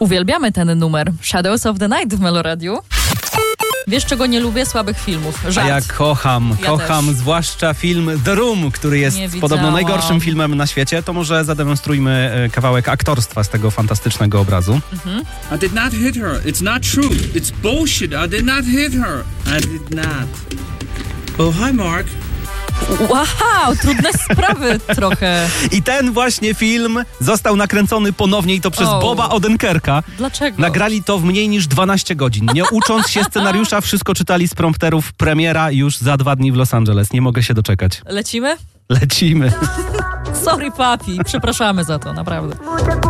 Uwielbiamy ten numer. Shadows of the Night w Meloradiu. Wiesz, czego nie lubię? Słabych filmów. Żart. A ja kocham też. zwłaszcza film The Room, który jest podobno najgorszym filmem na świecie. To może zademonstrujmy kawałek aktorstwa z tego fantastycznego obrazu. I did not hit her. It's not true. It's bullshit. I did not hit her. I did not. Oh, hi, Mark. Wow, trudne sprawy trochę. I ten właśnie film został nakręcony ponownie i to przez Boba Odenkirka. Dlaczego? Nagrali to w mniej niż 12 godzin. Nie ucząc się scenariusza, wszystko czytali z prompterów. Premiera już za 2 dni w Los Angeles. Nie mogę się doczekać. Lecimy? Lecimy. Sorry, papi. Przepraszamy za to, naprawdę.